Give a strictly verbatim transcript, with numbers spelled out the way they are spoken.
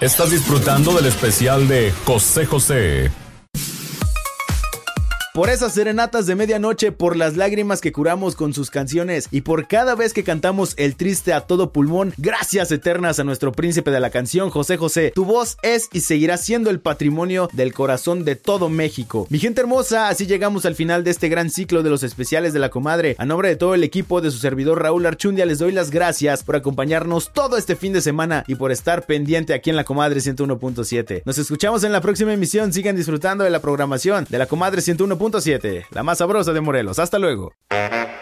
Estás disfrutando del especial de José José. Por esas serenatas de medianoche, por las lágrimas que curamos con sus canciones y por cada vez que cantamos El Triste a todo pulmón, gracias eternas a nuestro príncipe de la canción, José José. Tu voz es y seguirá siendo el patrimonio del corazón de todo México. Mi gente hermosa, así llegamos al final de este gran ciclo de los especiales de La Comadre. A nombre de todo el equipo de su servidor Raúl Archundia, les doy las gracias por acompañarnos todo este fin de semana y por estar pendiente aquí en La Comadre ciento uno punto siete. Nos escuchamos en la próxima emisión. Sigan disfrutando de la programación de La Comadre ciento uno punto siete, la más sabrosa de Morelos. Hasta luego.